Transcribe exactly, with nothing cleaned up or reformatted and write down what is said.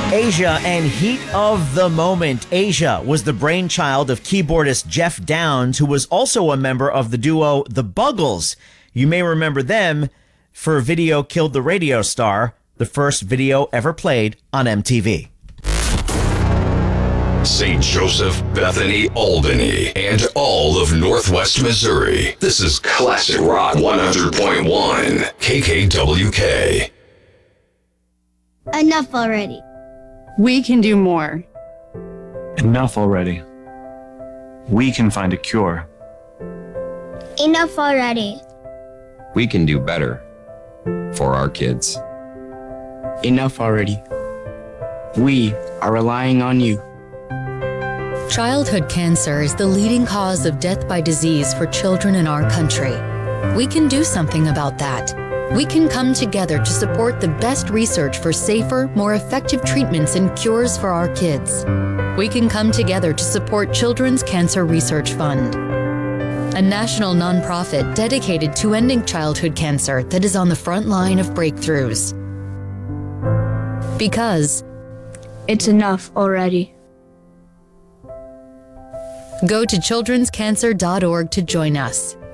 Asia and Heat of the Moment. Asia was the brainchild of keyboardist Jeff Downs, who was also a member of the duo The Buggles. You may remember them for Video Killed the Radio Star, the first video ever played on M T V. Saint Joseph, Bethany, Albany, and all of Northwest Missouri. This is Classic Rock one hundred point one, K K W K. Enough already. We can do more. Enough already. We can find a cure. Enough already. We can do better for our kids. Enough already. We are relying on you. Childhood cancer is the leading cause of death by disease for children in our country. We can do something about that. We can come together to support the best research for safer, more effective treatments and cures for our kids. We can come together to support Children's Cancer Research Fund, a national nonprofit dedicated to ending childhood cancer that is on the front line of breakthroughs. Because it's enough already. Go to children's cancer dot org to join us.